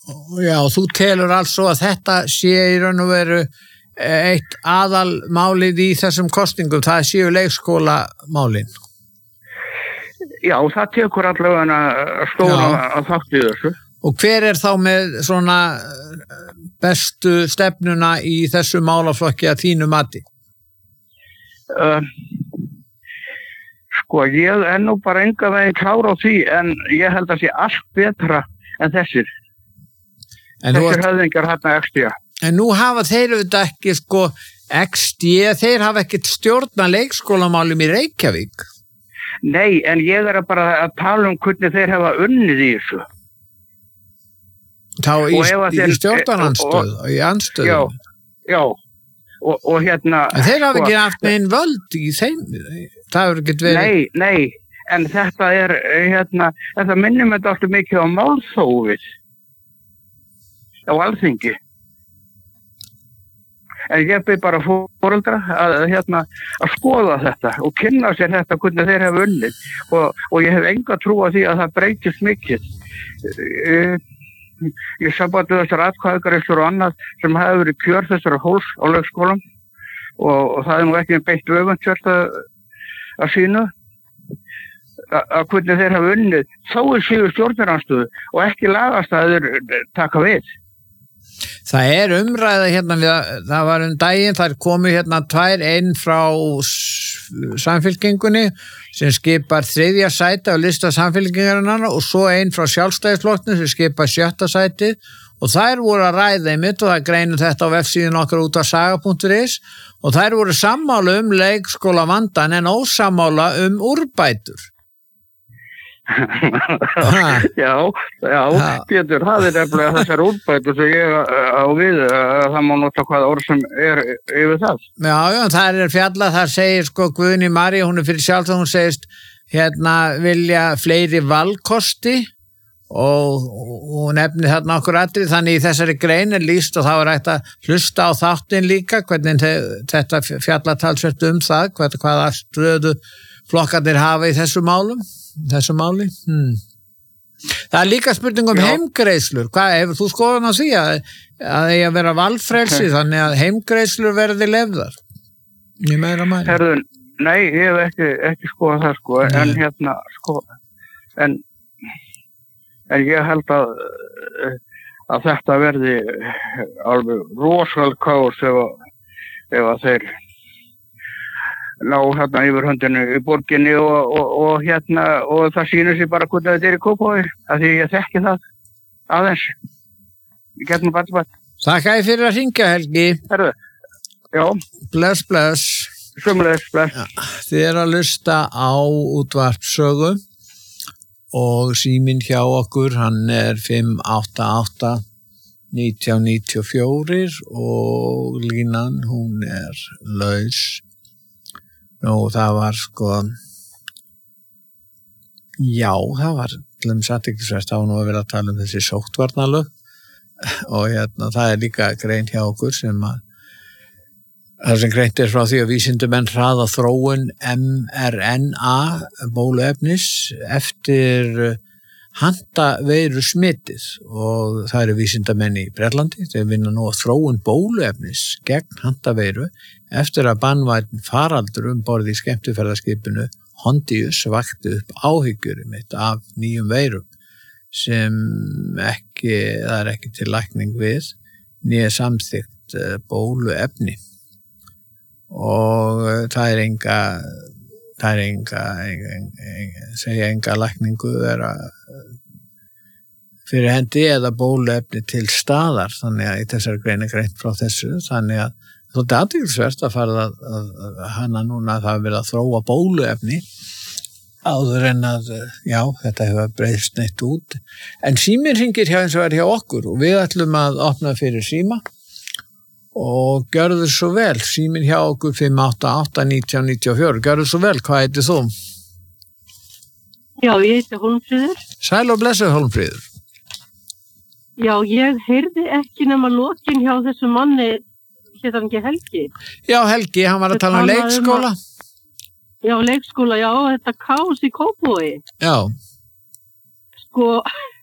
Já, þú telur altså að þetta sé í raun og veru eitt aðalmálið í þessum kosningum, það séu leikskólamálin. Já, það tekur allavega stóra að þátt í þessu. Og hver þá með svona bestu stefnuna í þessu málaflokki að þínu mati? Sko, ég nú bara enga veginn klár á því, en ég held að sé allt betra en þessir. Þessir höfðingar hérna XD. En nú hafa þeir auðvitað ekki, sko, XD, þeir hafa ekkert stjórna leikskólamálum í Reykjavík. Nei, en ég bara að tala hvernig þeir hafa unnið í þessu. Þá í stjórnarandstöðu, í andstöðu. Já, og hérna... En þeir hafa ekki haft neinn völd í þeim, það hefur ekki verið... Nei, en þetta hérna, þetta minnir mig alltaf mikið á málþófið á Alþingi. En ég byrð bara foreldra að skoða þetta og kynna sér þetta hvernig þeir hafa unnið og ég hef enga trú á því að það breytist mikið. Ég sambandi þessar atkvæðagreiðslur og annað sem hafa verið kjör þessara hólf á leikskólam og það nú ekki beint öfundsvert að sínu að hvernig þeir hafa unnið. Þá séu stjórnarandstöðu og ekki lagastæður taka við. Það umræða hérna, það var daginn, þar komu hérna tvær, einn frá Samfylkingunni sem skipar 3. sæti á lista Samfylkingarinnar og svo einn frá Sjálfstæðisflokknum sem skipar 7. sæti og þær voru að ræða einmitt og það greinir þetta á vefsíðun okkar út á saga.is og þær voru sammála leikskólavandan en ósammála úrbætur. Já, Pétur, það nefnilega þessar úrbætur sem ég á við það má nota hvað orð sem yfir það. Já, það fjallað, það segir sko Guðný María, hún fyrir sjálf hún segist hérna vilja fleiri valkosti og hún nefnir þarna okkur atrið, þannig í þessari grein lýst og það var hægt að hlusta á þáttinn líka, hvernig þetta fjallað talsvert það, hvaða stöðu flokkarnir hafa í þessu máli. Það líka spurning heimgreiðslur. Hvað hefur þú skoðun á því að eiga að vera valfrelsi þannig að heimgreiðslur verði lefðar? Ég meira mæli. Herðu, nei, ég hef ekki skoðað það sko, en hérna sko, en ég held að þetta verði alveg rosalega kaos ef að þeir ná hérna yfir höndinu í borginni og hérna og það sýnir sig bara hvernig þetta í Kópavogi af því ég þekki það aðeins ég get nú bara Þakka ég fyrir að hringja Helgi. Herðu, já. Bless. Sömuleiðis, bless. Þið að hlusta á útvarpssögu og síminn hjá okkur hann 588 1994 og línan hún laus. Nú, það var sko, já, það var athyglisvert, það var nú að vera að tala þessi sóttvarnalög og hérna, það líka grein hjá okkur sem greint frá því að vísindamenn hraða þróun mRNA bóluefnis eftir handaveiru smitið og það vísindamenn í Bretlandi, þeir vinna nú að þróun bóluefnis gegn handaveiru eftir að banvænn faraldur borð í skemmtiferðaskipinu Hondius vakti upp áhyggjur af nýjum veirum sem það ekki til lækning við nýja samþykkt bóluefni og það segja enga lækningu vera fyrir hendi eða bóluefni til staðar þannig að í þessari grein greint frá þessu þannig að þetta athyglisvert að fara að hana núna það verið að þróa bóluefni áður en að já, þetta hefur breyst neitt út en síminn hringir hjá eins og hjá okkur og við ætlum að opna fyrir síma og gjörðu svo vel, síminn hjá okkur 588-1994, gjörðu svo vel, hvað heitir þú? Já, ég heiti Hólmfríður. Sæl og blessuð Hólmfríður. Já, ég heyrði ekki nema lokin hjá þessu manni, hétt hann ekki Helgi? Já, Helgi, hann var að tala leikskóla. Já, leikskóla, já, þetta kaos í Kópavogi. Já. Sko,